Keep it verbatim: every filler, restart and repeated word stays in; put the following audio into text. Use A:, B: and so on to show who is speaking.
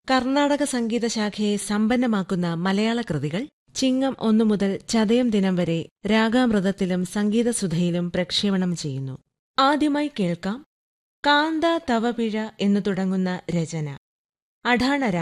A: കർണാടക സംഗീത ശാഖയെ സമ്പന്നമാക്കുന്ന മലയാള കൃതികൾ ചിങ്ങം ഒന്നു മുതൽ ചതയം ദിനം വരെ രാഗാമൃതത്തിലും സംഗീതസുധയിലും പ്രക്ഷേപണം ചെയ്യുന്നു. ആദ്യമായി കേൾക്കാം കാന്ത തവപിഴ എന്നു തുടങ്ങുന്ന രചന. അഠാണ